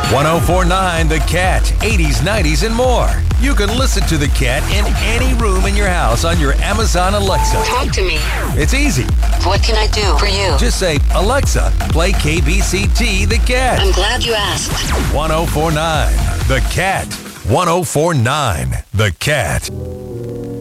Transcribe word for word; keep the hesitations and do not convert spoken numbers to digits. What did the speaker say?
one oh four point nine The Cat, eighties, nineties, and more. You can listen to The Cat in any room in your house on your Amazon Alexa. Talk to me. It's easy. What can I do for you? Just say, Alexa, play K B C T The Cat. I'm glad you asked. one oh four point nine The Cat. one oh four point nine The Cat.